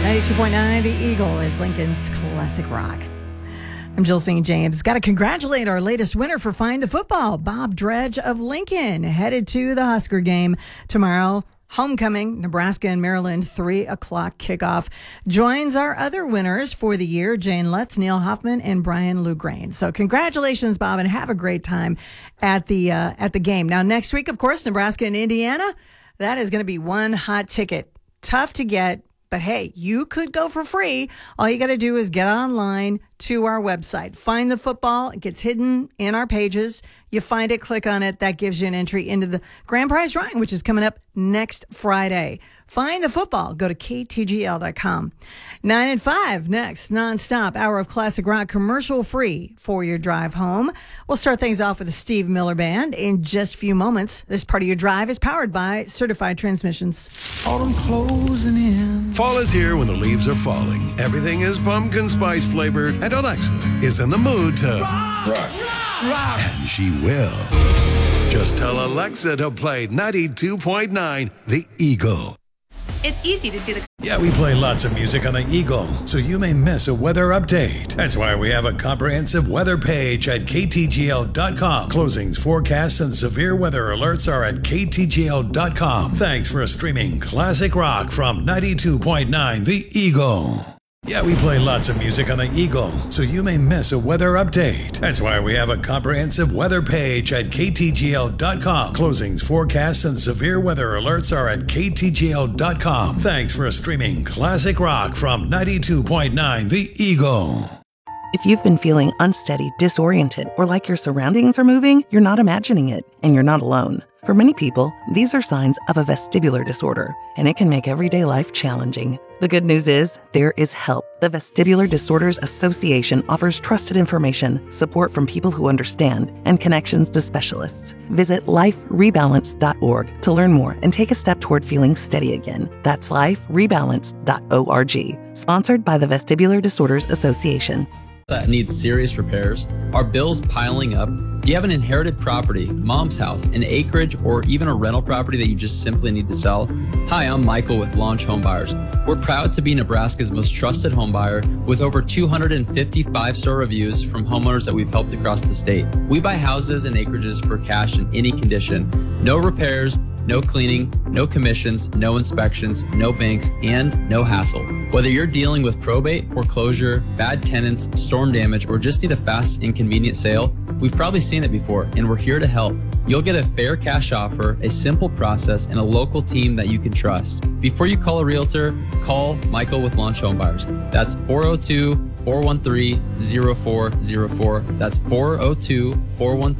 92.9 The Eagle is Lincoln's classic rock. I'm Jill St. James. Got to congratulate our latest winner for Find the Football, Bob Dredge of Lincoln, headed to the Husker game tomorrow. Homecoming, Nebraska and Maryland, 3 o'clock kickoff. Joins our other winners for the year, Jane Lutz, Neil Hoffman, and Brian Lugrain. So congratulations, Bob, and have a great time at the game. Now, next week, of course, Nebraska and Indiana. That is going to be one hot ticket. Tough to get. But hey, you could go for free. All you got to do is get online to our website. Find the Football. It gets hidden in our pages. You find it, click on it. That gives you an entry into the grand prize drawing, which is coming up next Friday. Find the Football. Go to ktgl.com. 9 and 5 next. Nonstop hour of classic rock, commercial free for your drive home. We'll start things off with the Steve Miller Band in just a few moments. This part of your drive is powered by Certified Transmissions. Autumn closing in. Fall is here when the leaves are falling. Everything is pumpkin spice flavored, and Alexa is in the mood to rock. And she will. Just tell Alexa to play 92.9 The Eagle. It's easy to see the... Yeah, we play lots of music on the Eagle, so you may miss a weather update. That's why we have a comprehensive weather page at ktgl.com. Closings, forecasts, and severe weather alerts are at ktgl.com. Thanks for streaming classic rock from 92.9 The Eagle. Yeah, we play lots of music on the Eagle, so you may miss a weather update. That's why we have a comprehensive weather page at ktgl.com. Closings, forecasts, and severe weather alerts are at ktgl.com. Thanks for streaming classic rock from 92.9 The Eagle. If you've been feeling unsteady, disoriented, or like your surroundings are moving, you're not imagining it, and you're not alone. For many people, these are signs of a vestibular disorder, and it can make everyday life challenging. The good news is, there is help. The Vestibular Disorders Association offers trusted information, support from people who understand, and connections to specialists. Visit liferebalance.org to learn more and take a step toward feeling steady again. That's liferebalance.org. Sponsored by the Vestibular Disorders Association. That needs serious repairs? Are bills piling up? Do you have an inherited property, mom's house, an acreage, or even a rental property that you just simply need to sell? Hi, I'm Michael with Launch Home Buyers. We're proud to be Nebraska's most trusted home buyer with over 250 five-star reviews from homeowners that we've helped across the state. We buy houses and acreages for cash in any condition. No repairs, no cleaning, no commissions, no inspections, no banks, and no hassle. Whether you're dealing with probate, foreclosure, bad tenants, storm damage, or just need a fast and convenient sale, we've probably seen it before, and we're here to help. You'll get a fair cash offer, a simple process, and a local team that you can trust. Before you call a realtor, call Michael with Launch Home Buyers. That's 402-413-0404. That's 402-413